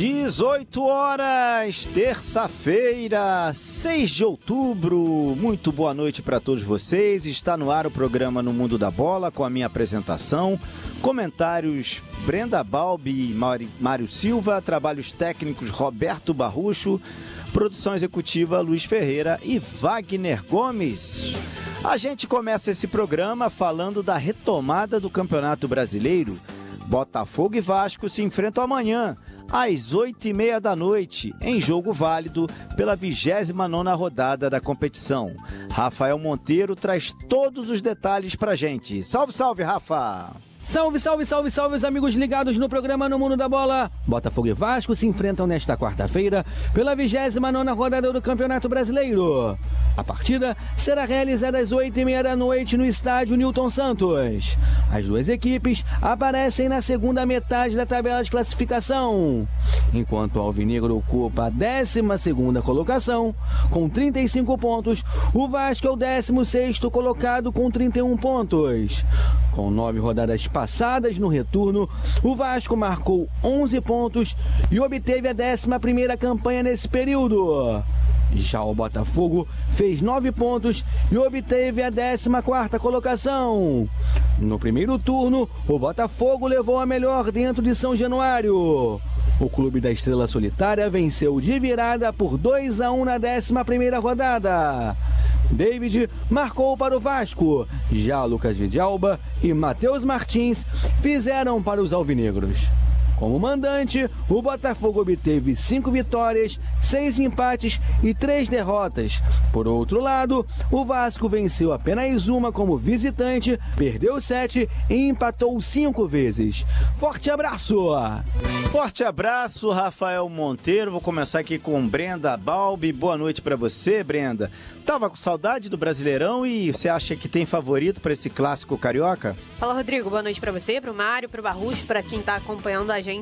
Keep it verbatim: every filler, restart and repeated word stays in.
dezoito horas, terça-feira, seis de outubro. Muito boa noite para todos vocês. Está no ar o programa No Mundo da Bola com a minha apresentação. Comentários Brenda Balbi e Mário Silva. Trabalhos técnicos Roberto Barrucho. Produção executiva Luiz Ferreira e Wagner Gomes. A gente começa esse programa falando da retomada do Campeonato Brasileiro. Botafogo e Vasco se enfrentam amanhã, às oito e meia da noite, em jogo válido pela vigésima nona rodada da competição. Rafael Monteiro traz todos os detalhes pra gente. Salve, salve, Rafa! Salve, salve, salve, salve, os amigos ligados no programa No Mundo da Bola. Botafogo e Vasco se enfrentam nesta quarta-feira pela vigésima nona rodada do Campeonato Brasileiro. A partida será realizada às oito e meia da noite no estádio Newton Santos. As duas equipes aparecem na segunda metade da tabela de classificação, enquanto o Alvinegro ocupa a décima segunda colocação com trinta e cinco pontos. O Vasco é o décimo sexto colocado com trinta e um pontos. Com nove rodadas passadas no retorno, o Vasco marcou onze pontos e obteve a décima primeira campanha nesse período. Já o Botafogo fez nove pontos e obteve a décima quarta colocação. No primeiro turno, o Botafogo levou a melhor dentro de São Januário. O clube da Estrela Solitária venceu de virada por dois a um na décima primeira rodada. David marcou para o Vasco, já Lucas Vidalba e Matheus Martins fizeram para os alvinegros. Como mandante, o Botafogo obteve cinco vitórias, seis empates e três derrotas. Por outro lado, o Vasco venceu apenas uma como visitante, perdeu sete e empatou cinco vezes. Forte abraço! Forte abraço, Rafael Monteiro. Vou começar aqui com Brenda Balbi. Boa noite para você, Brenda. Tava com saudade do Brasileirão e você acha que tem favorito para esse clássico carioca? Fala, Rodrigo. Boa noite para você, para o Mário, para o Barrucho, para quem está acompanhando a gente